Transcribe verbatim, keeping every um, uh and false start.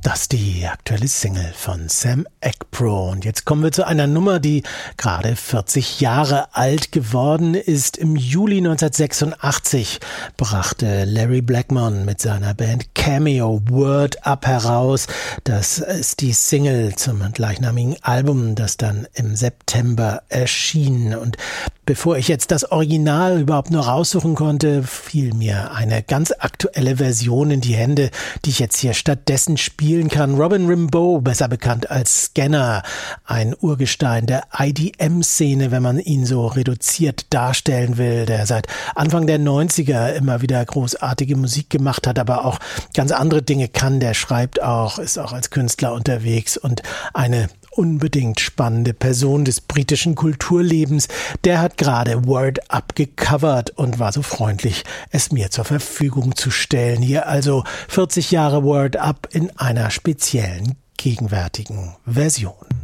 Das ist die aktuelle Single von Sam Ekpro. Und jetzt kommen wir zu einer Nummer, die gerade vierzig Jahre alt geworden ist. Im Juli neunzehnhundertsechsundachtzig brachte Larry Blackmon mit seiner Band Cameo Word Up heraus. Das ist die Single zum gleichnamigen Album, das dann im September erschien. Und bevor ich jetzt das Original überhaupt nur raussuchen konnte, fiel mir eine ganz aktuelle Version in die Hände, die ich jetzt hier stattdessen spiele. kann. Robin Rimbaud, besser bekannt als Scanner, ein Urgestein der I D M-Szene, wenn man ihn so reduziert darstellen will, der seit Anfang der neunziger immer wieder großartige Musik gemacht hat, aber auch ganz andere Dinge kann. Der schreibt auch, ist auch als Künstler unterwegs und eine unbedingt spannende Person des britischen Kulturlebens. Der hat gerade Word Up gecovert und war so freundlich, es mir zur Verfügung zu stellen. Hier also vierzig Jahre Word Up in einer speziellen, gegenwärtigen Version.